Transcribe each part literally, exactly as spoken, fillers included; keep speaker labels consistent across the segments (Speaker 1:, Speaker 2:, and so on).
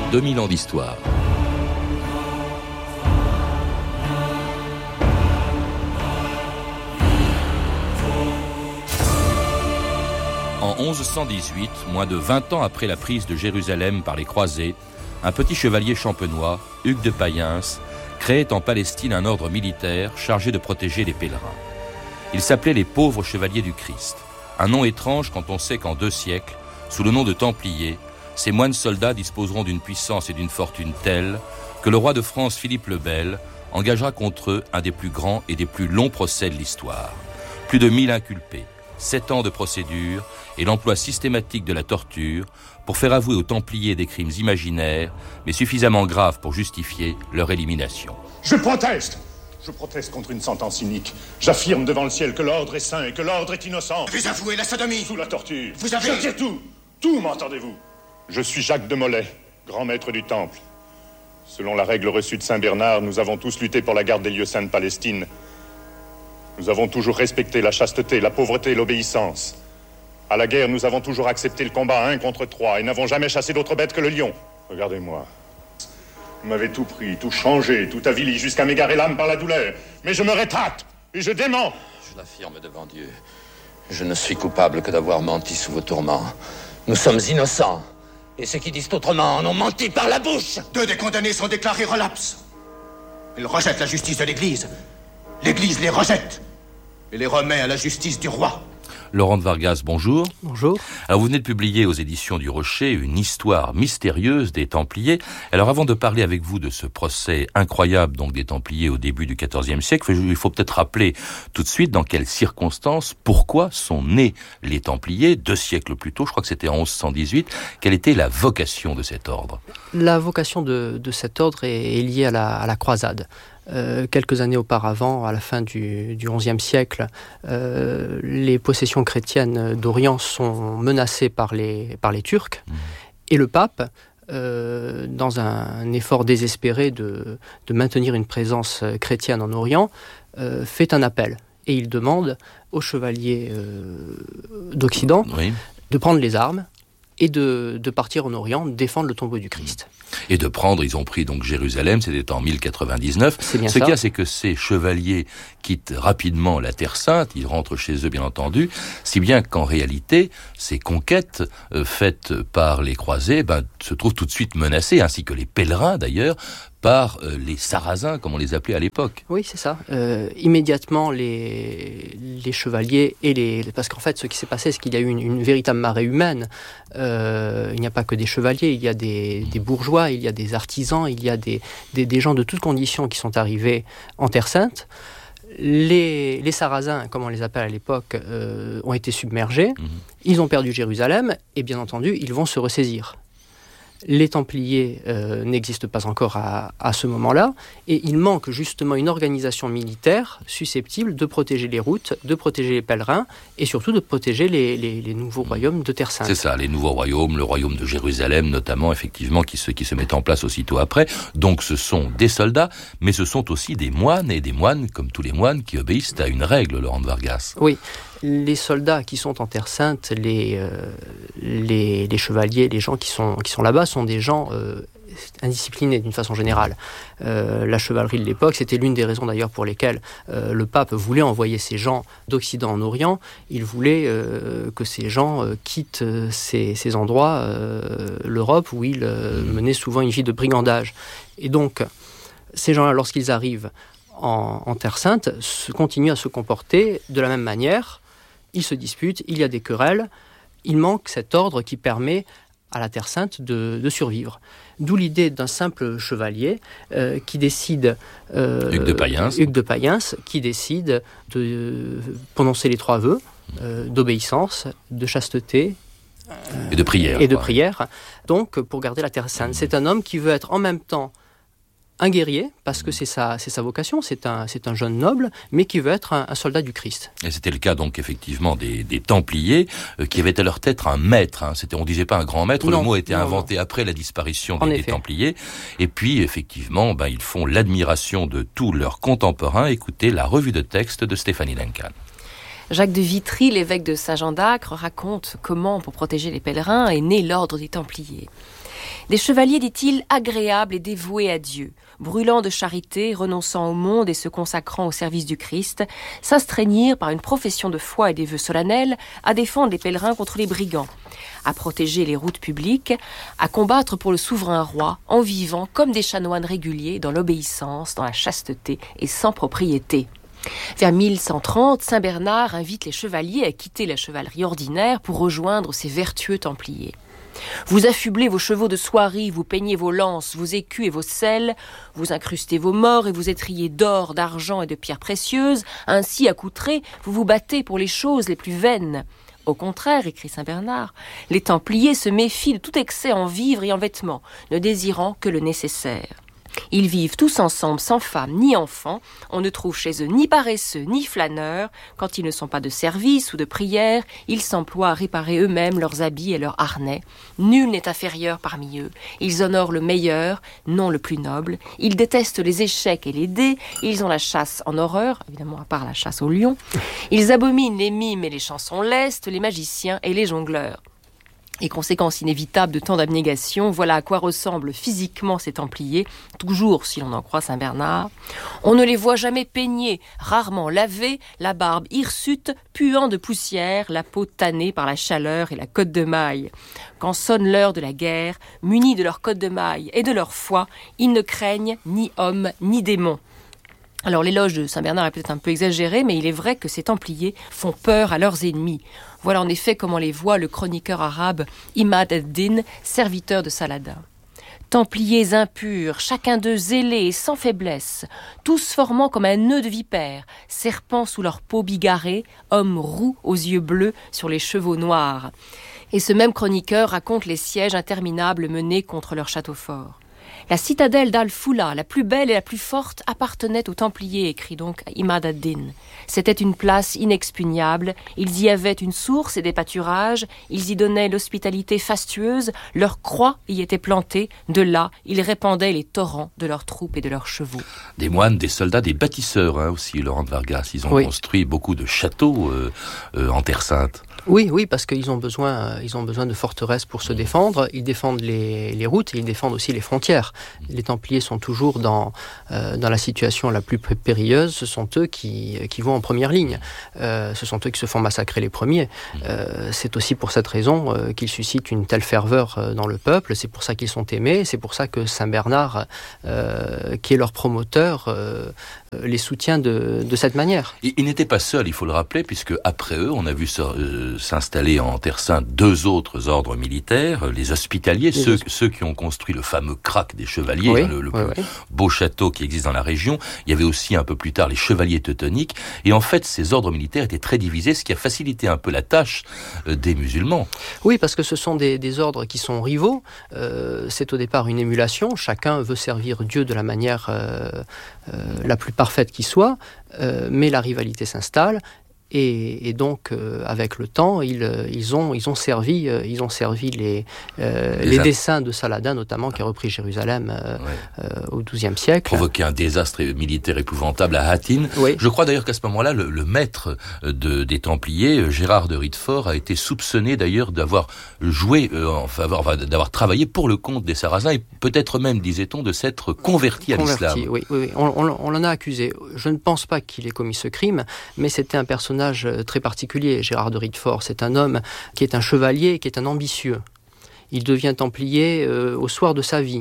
Speaker 1: deux mille ans d'histoire. En onze cent dix-huit, moins de vingt ans après la prise de Jérusalem par les croisés, un petit chevalier champenois, Hugues de Payens, créait en Palestine un ordre militaire chargé de protéger les pèlerins. Il s'appelait les pauvres chevaliers du Christ. Un nom étrange quand on sait qu'en deux siècles, sous le nom de Templiers, ces moines soldats disposeront d'une puissance et d'une fortune telles que le roi de France Philippe le Bel engagera contre eux un des plus grands et des plus longs procès de l'histoire. Plus de mille inculpés, sept ans de procédure et l'emploi systématique de la torture pour faire avouer aux Templiers des crimes imaginaires, mais suffisamment graves pour justifier leur élimination.
Speaker 2: Je proteste! Je proteste contre une sentence inique. J'affirme devant le ciel que l'ordre est saint et que l'ordre est innocent.
Speaker 3: Vous avouez la sodomie!
Speaker 2: Sous la torture.
Speaker 3: Vous avez...
Speaker 2: Je tire tout! Tout, m'entendez-vous? Je suis Jacques de Molay, grand maître du Temple. Selon la règle reçue de Saint Bernard, nous avons tous lutté pour la garde des lieux saints de Palestine. Nous avons toujours respecté la chasteté, la pauvreté et l'obéissance. À la guerre, nous avons toujours accepté le combat un contre trois et n'avons jamais chassé d'autre bête que le lion. Regardez-moi. Vous m'avez tout pris, tout changé, tout avili, jusqu'à m'égarer l'âme par la douleur. Mais je me rétracte et je dément.
Speaker 4: Je l'affirme devant Dieu. Je ne suis coupable que d'avoir menti sous vos tourments. Nous sommes innocents. Et ceux qui disent autrement en ont menti par la bouche.
Speaker 3: Deux des condamnés sont déclarés relapses. Ils rejettent la justice de l'Église. L'Église les rejette et les remet à la justice du roi.
Speaker 1: Laurent de Vargas, bonjour.
Speaker 5: Bonjour.
Speaker 1: Alors vous venez de publier aux éditions du Rocher une histoire mystérieuse des Templiers. Alors avant de parler avec vous de ce procès incroyable donc des Templiers au début du quatorzième siècle, il faut peut-être rappeler tout de suite dans quelles circonstances, pourquoi sont nés les Templiers deux siècles plus tôt, je crois que c'était en onze cent dix-huit. Quelle était la vocation de cet ordre?
Speaker 5: La vocation de, de cet ordre est, est liée à la, à la croisade. Euh, quelques années auparavant, à la fin du, du onzième siècle, euh, les possessions chrétiennes d'Orient sont menacées par les, par les Turcs. Mmh. Et le pape, euh, dans un effort désespéré de, de maintenir une présence chrétienne en Orient, euh, fait un appel. Et il demande aux chevaliers euh, d'Occident oui. de prendre les armes et de, de partir en Orient défendre le tombeau du Christ.
Speaker 1: Et de prendre, ils ont pris donc Jérusalem, c'était en mille quatre-vingt-dix-neuf.
Speaker 5: C'est bien
Speaker 1: Ce
Speaker 5: ça.
Speaker 1: qu'il y a, c'est que ces chevaliers quittent rapidement la Terre Sainte, ils rentrent chez eux bien entendu, si bien qu'en réalité, ces conquêtes euh, faites par les croisés ben, se trouvent tout de suite menacées, ainsi que les pèlerins d'ailleurs, par euh, les Sarrasins, comme on les appelait à l'époque.
Speaker 5: Oui, c'est ça. Euh, immédiatement, les, les chevaliers et les... Parce qu'en fait, ce qui s'est passé, c'est qu'il y a eu une, une véritable marée humaine. Euh, il n'y a pas que des chevaliers, il y a des, des bourgeois, il y a des artisans, il y a des, des, des gens de toutes conditions qui sont arrivés en Terre Sainte. Les, les Sarrasins, comme on les appelle à l'époque, euh, ont été submergés. Mmh. Ils ont perdu Jérusalem et bien entendu, ils vont se ressaisir. Les Templiers euh, n'existent pas encore à, à ce moment-là, et il manque justement une organisation militaire susceptible de protéger les routes, de protéger les pèlerins, et surtout de protéger les, les, les nouveaux royaumes de Terre Sainte.
Speaker 1: C'est ça, les nouveaux royaumes, le royaume de Jérusalem notamment, effectivement, qui se, qui se met en place aussitôt après. Donc ce sont des soldats, mais ce sont aussi des moines, et des moines, comme tous les moines, qui obéissent à une règle, Laurent de Vargas.
Speaker 5: Oui. Les soldats qui sont en Terre Sainte, les, euh, les, les chevaliers, les gens qui sont, qui sont là-bas sont des gens euh, indisciplinés d'une façon générale. Euh, la chevalerie de l'époque, c'était l'une des raisons d'ailleurs pour lesquelles euh, le pape voulait envoyer ces gens d'Occident en Orient. Il voulait euh, que ces gens euh, quittent ces, ces endroits, euh, l'Europe, où ils euh, menaient souvent une vie de brigandage. Et donc, ces gens-là, lorsqu'ils arrivent en, en Terre Sainte, se, continuent à se comporter de la même manière. Ils se disputent, il y a des querelles, il manque cet ordre qui permet à la Terre Sainte de, de survivre. D'où l'idée d'un simple chevalier euh, qui décide... Euh,
Speaker 1: Hugues de Payens.
Speaker 5: Hugues de Payens, qui décide de prononcer les trois vœux euh, d'obéissance, de chasteté...
Speaker 1: Et de prière.
Speaker 5: Et de
Speaker 1: quoi.
Speaker 5: prière, donc pour garder la Terre Sainte. Mmh. C'est un homme qui veut être en même temps un guerrier, parce que c'est sa, c'est sa vocation, c'est un, c'est un jeune noble, mais qui veut être un, un soldat du Christ.
Speaker 1: Et c'était le cas donc effectivement des, des Templiers, euh, qui avaient à leur tête un maître. Hein. C'était, on disait pas un grand maître, non, le mot a été non, inventé non. après la disparition des, des Templiers. Et puis effectivement, ben, ils font l'admiration de tous leurs contemporains. Écoutez la revue de texte de Stéphanie Duncan.
Speaker 6: Jacques de Vitry, l'évêque de Saint-Jean d'Acre, raconte comment, pour protéger les pèlerins, est né l'ordre des Templiers.
Speaker 7: Des chevaliers, dit-il, agréables et dévoués à Dieu, brûlant de charité, renonçant au monde et se consacrant au service du Christ, s'astreignirent par une profession de foi et des vœux solennels à défendre les pèlerins contre les brigands, à protéger les routes publiques, à combattre pour le souverain roi, en vivant comme des chanoines réguliers dans l'obéissance, dans la chasteté et sans propriété. Vers mille cent trente, Saint Bernard invite les chevaliers à quitter la chevalerie ordinaire pour rejoindre ces vertueux templiers. Vous affublez vos chevaux de soierie, vous peignez vos lances, vos écus et vos selles, vous incrustez vos morts et vous étriez d'or, d'argent et de pierres précieuses, ainsi accoutrés, vous vous battez pour les choses les plus vaines. Au contraire, écrit Saint Bernard, les Templiers se méfient de tout excès en vivres et en vêtements, ne désirant que le nécessaire. Ils vivent tous ensemble sans femme ni enfants, on ne trouve chez eux ni paresseux ni flâneurs, quand ils ne sont pas de service ou de prière, ils s'emploient à réparer eux-mêmes leurs habits et leurs harnais. Nul n'est inférieur parmi eux, ils honorent le meilleur, non le plus noble, ils détestent les échecs et les dés, ils ont la chasse en horreur, évidemment à part la chasse au lion, ils abominent les mimes et les chansons lestes, les magiciens et les jongleurs. Et conséquence inévitable de tant d'abnégation, voilà à quoi ressemblent physiquement ces Templiers, toujours si l'on en croit Saint Bernard. On ne les voit jamais peignés, rarement lavés, la barbe hirsute, puant de poussière, la peau tannée par la chaleur et la cotte de maille. Quand sonne l'heure de la guerre, munis de leur cotte de maille et de leur foi, ils ne craignent ni hommes ni démons. Alors l'éloge de Saint Bernard est peut-être un peu exagéré, mais il est vrai que ces Templiers font peur à leurs ennemis. Voilà en effet comment les voit le chroniqueur arabe Imad ad-Din, serviteur de Saladin. Templiers impurs, chacun d'eux zélés et sans faiblesse, tous formant comme un nœud de vipère, serpents sous leur peau bigarrée, hommes roux aux yeux bleus sur les chevaux noirs. Et ce même chroniqueur raconte les sièges interminables menés contre leur château fort. La citadelle d'Al-Foula, la plus belle et la plus forte, appartenait aux Templiers, écrit donc Imad ad-Din. C'était une place inexpugnable, ils y avaient une source et des pâturages, ils y donnaient l'hospitalité fastueuse, leur croix y était plantée, de là, ils répandaient les torrents de leurs troupes et de leurs chevaux.
Speaker 1: Des moines, des soldats, des bâtisseurs hein, aussi, Laurent de Vargas, ils ont oui. construit beaucoup de châteaux euh, euh, en Terre Sainte.
Speaker 5: Oui, oui, parce qu'ils ont besoin, ils ont besoin de forteresses pour se défendre. Ils défendent les, les routes et ils défendent aussi les frontières. Les Templiers sont toujours dans, euh, dans la situation la plus périlleuse. Ce sont eux qui, qui vont en première ligne. Euh, ce sont eux qui se font massacrer les premiers. Euh, c'est aussi pour cette raison euh, qu'ils suscitent une telle ferveur euh, dans le peuple. C'est pour ça qu'ils sont aimés. C'est pour ça que Saint Bernard, euh, qui est leur promoteur, euh, les soutient de, de cette manière.
Speaker 1: Ils, ils n'étaient pas seuls, il faut le rappeler, puisque après eux, on a vu ça, euh, s'installer en Terre Sainte deux autres ordres militaires, les hospitaliers, les ceux, os... ceux qui ont construit le fameux Crac des chevaliers, oui, hein, le, le oui, plus oui. beau château qui existe dans la région. Il y avait aussi un peu plus tard les chevaliers teutoniques. Et en fait, ces ordres militaires étaient très divisés, ce qui a facilité un peu la tâche euh, des musulmans.
Speaker 5: Oui, parce que ce sont des, des ordres qui sont rivaux. Euh, c'est au départ une émulation. Chacun veut servir Dieu de la manière euh, euh, la plus parfaite qui soit, euh, mais la rivalité s'installe. Et, et donc, euh, avec le temps, ils, ils, ont, ils ont servi, euh, ils ont servi les, euh, les, les desseins de Saladin, notamment, qui a repris Jérusalem euh, ouais. euh, au douzième siècle.
Speaker 1: Provoqué un désastre militaire épouvantable à Hattin. Oui. Je crois d'ailleurs qu'à ce moment-là, le, le maître de, des Templiers, Gérard de Rittefort, a été soupçonné d'ailleurs d'avoir joué euh, en faveur, enfin, d'avoir travaillé pour le compte des Sarrasins et peut-être même, disait-on, de s'être converti à
Speaker 5: converti,
Speaker 1: l'islam.
Speaker 5: Oui, oui, oui. On, on, on l'en a accusé. Je ne pense pas qu'il ait commis ce crime, mais c'était un personnage très particulier, Gérard de Rittefort. C'est un homme qui est un chevalier, qui est un ambitieux. Il devient templier euh, au soir de sa vie.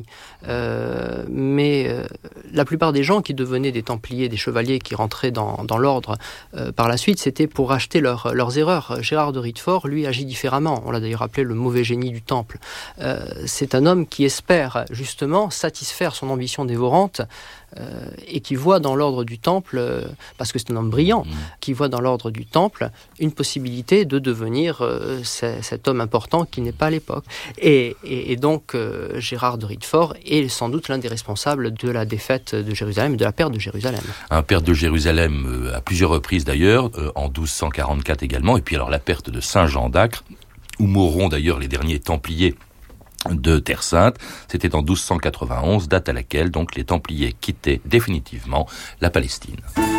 Speaker 5: Euh, mais euh, la plupart des gens qui devenaient des templiers, des chevaliers qui rentraient dans, dans l'ordre euh, par la suite, c'était pour racheter leur, leurs erreurs. Gérard de Rittefort, lui, agit différemment. On l'a d'ailleurs appelé le mauvais génie du temple. Euh, c'est un homme qui espère justement satisfaire son ambition dévorante euh, et qui voit dans l'ordre du temple, euh, parce que c'est un homme brillant, mmh. qui voit dans l'ordre du temple une possibilité de devenir euh, c- cet homme important qui n'est pas à l'époque. Et, et, et donc, euh, Gérard de Rittefort est sans doute l'un des responsables de la défaite de Jérusalem et de la perte de Jérusalem.
Speaker 1: Un perte de Jérusalem euh, à plusieurs reprises d'ailleurs, euh, en douze cent quarante-quatre également, et puis alors la perte de Saint-Jean d'Acre, où mourront d'ailleurs les derniers Templiers de Terre Sainte. C'était en douze cent quatre-vingt-onze, date à laquelle donc les Templiers quittaient définitivement la Palestine.